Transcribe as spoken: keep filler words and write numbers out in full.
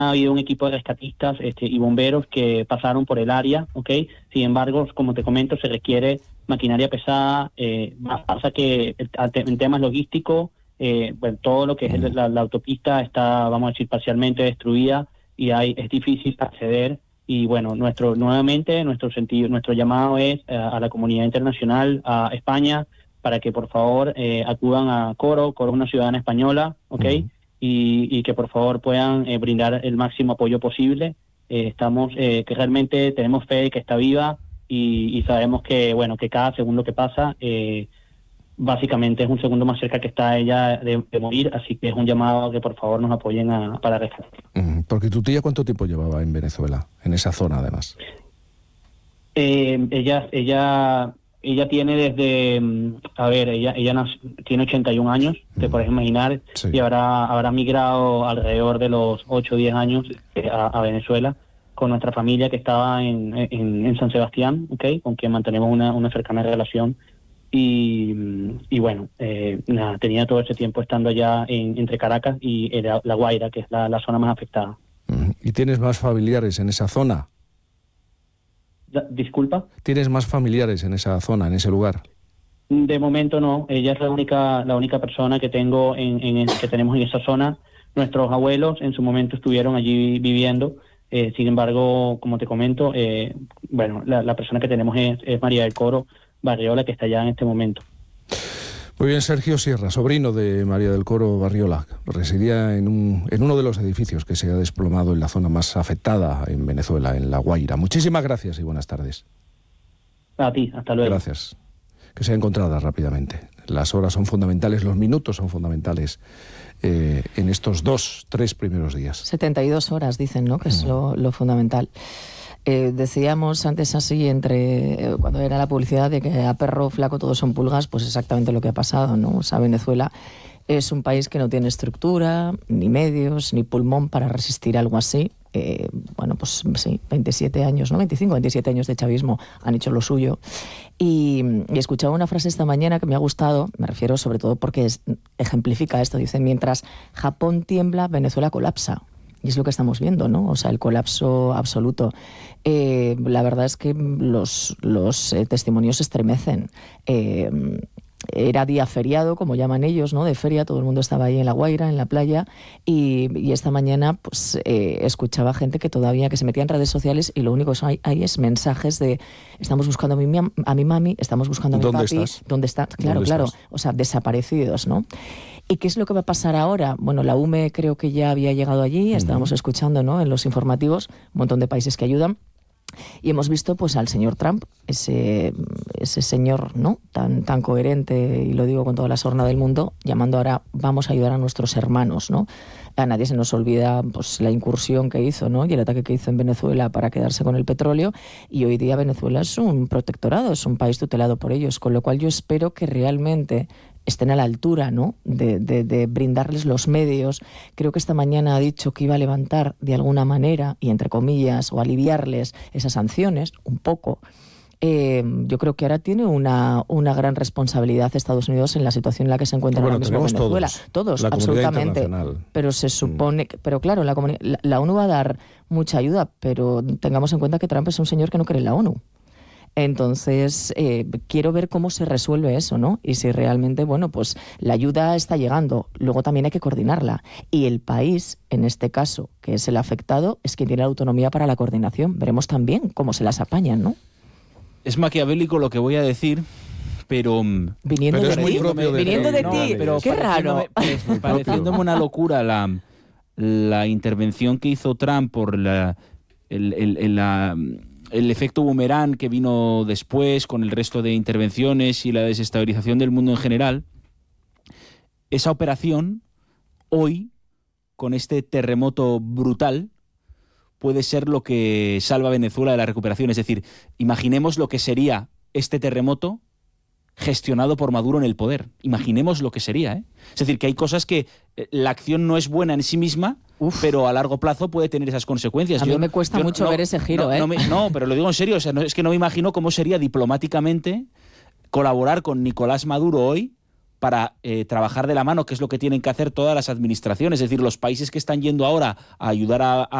ha habido un equipo de rescatistas este, y bomberos que pasaron por el área, ¿ok? Sin embargo, como te comento, se requiere maquinaria pesada, eh, pasa que en temas logísticos, eh, bueno, todo lo que es la, la autopista está, vamos a decir, parcialmente destruida y hay, es difícil acceder. Y bueno, nuestro nuevamente nuestro sentido, nuestro llamado es eh, a la comunidad internacional, a España, para que por favor eh, acudan a Coro. Coro es una ciudadana española, ¿ok? Uh-huh. y, y que por favor puedan eh, brindar el máximo apoyo posible. Eh, estamos, eh, que realmente tenemos fe de que está viva y, y sabemos que, bueno, que cada segundo que pasa, eh, básicamente es un segundo más cerca que está ella de, de morir, así que es un llamado a que por favor nos apoyen a, para rescatar. Uh-huh. Porque tu tía, ¿cuánto tiempo llevaba en Venezuela, en esa zona además? Eh, ella, ella, ella tiene desde, a ver, ella, ella nació, tiene ochenta y un años, te uh-huh. puedes imaginar, sí. y habrá, habrá migrado alrededor de los ocho o diez años a, a Venezuela con nuestra familia que estaba en, en, en San Sebastián, ¿okay? Con quien mantenemos una, una cercana relación. Y, y bueno, eh, nada, tenía todo ese tiempo estando allá en, entre Caracas y La, la Guaira, que es la, la zona más afectada. ¿Y tienes más familiares en esa zona? Da, ¿Disculpa? ¿Tienes más familiares en esa zona, en ese lugar? De momento no, ella es la única la única persona que tengo en, en que tenemos en esa zona. Nuestros abuelos en su momento estuvieron allí viviendo, eh, sin embargo, como te comento, eh, bueno, la, la persona que tenemos es, es María del Coro Barriola, que está allá en este momento. Muy bien, Sergio Sierra, sobrino de María del Coro Barriola, residía en, un, en uno de los edificios que se ha desplomado en la zona más afectada en Venezuela, en La Guaira. Muchísimas gracias y buenas tardes. A ti, hasta luego. Gracias. Que sea encontrada rápidamente. Las horas son fundamentales, los minutos son fundamentales eh, en estos dos, tres primeros días. setenta y dos horas dicen, ¿no?, que es lo, lo fundamental. Eh, decíamos antes así, entre eh, cuando era la publicidad de que a perro flaco todos son pulgas, pues exactamente lo que ha pasado, ¿no? O sea, Venezuela es un país que no tiene estructura, ni medios, ni pulmón para resistir algo así. Eh, bueno, pues sí, veintisiete años, ¿no? veinticinco, veintisiete años de chavismo han hecho lo suyo. Y, y escuchaba una frase esta mañana que me ha gustado, me refiero sobre todo porque es, ejemplifica esto, dice: mientras Japón tiembla, Venezuela colapsa. Y es lo que estamos viendo, ¿no? O sea, el colapso absoluto. Eh, la verdad es que los, los eh, testimonios estremecen. Eh, era día feriado, como llaman ellos, ¿no? De feria, todo el mundo estaba ahí en La Guaira, en la playa, y, y esta mañana pues eh, escuchaba gente que todavía, que se metía en redes sociales y lo único que hay, hay es mensajes de: estamos buscando a mi, a mi mami, estamos buscando a mi ¿Dónde papi. Estás? ¿Dónde está? Claro, ¿Dónde claro. estás? O sea, desaparecidos, ¿no? ¿Y qué es lo que va a pasar ahora? Bueno, la U M E creo que ya había llegado allí, estábamos uh-huh. escuchando, ¿no?, en los informativos, un montón de países que ayudan. Y hemos visto pues al señor Trump, ese, ese señor, ¿no?, tan, tan coherente, y lo digo con toda la sorna del mundo, llamando ahora: vamos a ayudar a nuestros hermanos, ¿no? A nadie se nos olvida pues la incursión que hizo, ¿no?, y el ataque que hizo en Venezuela para quedarse con el petróleo, y hoy día Venezuela es un protectorado, es un país tutelado por ellos, con lo cual yo espero que realmente estén a la altura, ¿no?, de, de, de brindarles los medios. Creo que esta mañana ha dicho que iba a levantar de alguna manera, y entre comillas, o aliviarles esas sanciones, un poco. Eh, yo creo que ahora tiene una, una gran responsabilidad Estados Unidos en la situación en la que se encuentra bueno, ahora mismo Venezuela. Todos, todos absolutamente. Pero se supone, que, pero claro, la, la, la ONU va a dar mucha ayuda, pero tengamos en cuenta que Trump es un señor que no cree en la ONU. Entonces, eh, quiero ver cómo se resuelve eso, ¿no? Y si realmente, bueno, pues la ayuda está llegando, luego también hay que coordinarla. Y el país, en este caso, que es el afectado, es quien tiene la autonomía para la coordinación. Veremos también cómo se las apañan, ¿no? Es maquiavélico lo que voy a decir, pero... Viniendo pero de es ti, de viniendo de no, ti, pero qué raro. Pareciéndome una locura la, la intervención que hizo Trump por la... El, el, el, la el efecto boomerang que vino después con el resto de intervenciones y la desestabilización del mundo en general, esa operación, hoy, con este terremoto brutal, puede ser lo que salva a Venezuela de la recuperación. Es decir, imaginemos lo que sería este terremoto gestionado por Maduro en el poder. Imaginemos lo que sería, ¿eh? Es decir, que hay cosas que eh, la acción no es buena en sí misma, Uf. pero a largo plazo puede tener esas consecuencias. A mí yo, me cuesta yo, mucho no, ver ese giro, no, ¿eh? No, me, no, pero lo digo en serio, o sea, no, es que no me imagino cómo sería diplomáticamente colaborar con Nicolás Maduro hoy para eh, trabajar de la mano, que es lo que tienen que hacer todas las administraciones. Es decir, los países que están yendo ahora a ayudar a, a